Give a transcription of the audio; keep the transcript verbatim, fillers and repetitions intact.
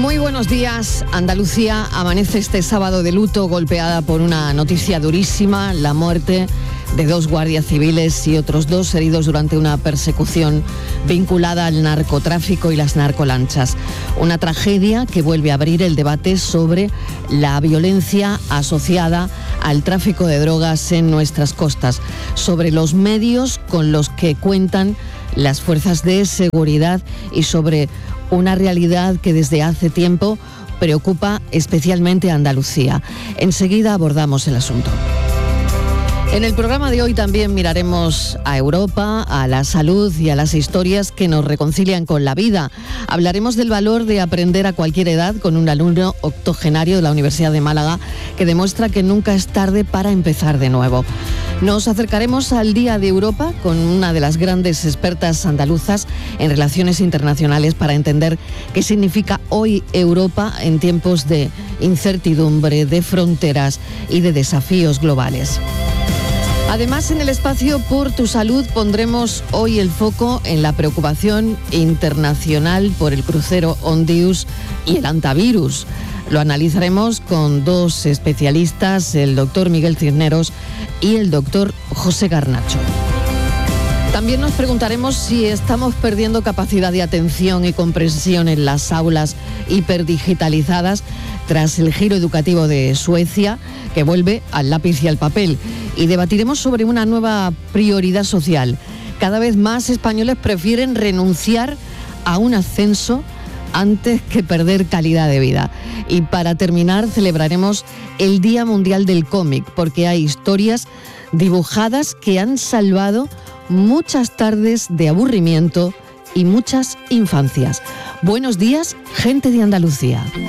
Muy buenos días. Andalucía amanece este sábado de luto, golpeada por una noticia durísima: la muerte de dos guardias civiles y otros dos heridos durante una persecución vinculada al narcotráfico y las narcolanchas. Una tragedia que vuelve a abrir el debate sobre la violencia asociada al tráfico de drogas en nuestras costas, sobre los medios con los que cuentan las fuerzas de seguridad y sobre una realidad que desde hace tiempo preocupa especialmente a Andalucía. Enseguida abordamos el asunto. En el programa de hoy también miraremos a Europa, a la salud y a las historias que nos reconcilian con la vida. Hablaremos del valor de aprender a cualquier edad con un alumno octogenario de la Universidad de Málaga que demuestra que nunca es tarde para empezar de nuevo. Nos acercaremos al Día de Europa con una de las grandes expertas andaluzas en relaciones internacionales para entender qué significa hoy Europa en tiempos de incertidumbre, de fronteras y de desafíos globales. Además, en el espacio Por tu Salud pondremos hoy el foco en la preocupación internacional por el crucero Ondius y el antivirus. Lo analizaremos con dos especialistas, el doctor Miguel Cisneros y el doctor José Garnacho. También nos preguntaremos si estamos perdiendo capacidad de atención y comprensión en las aulas hiperdigitalizadas tras el giro educativo de Suecia, que vuelve al lápiz y al papel. Y debatiremos sobre una nueva prioridad social. Cada vez más españoles prefieren renunciar a un ascenso antes que perder calidad de vida. Y para terminar, celebraremos el Día Mundial del Cómic, porque hay historias dibujadas que han salvado muchas tardes de aburrimiento y muchas infancias. Buenos días, gente de Andalucía.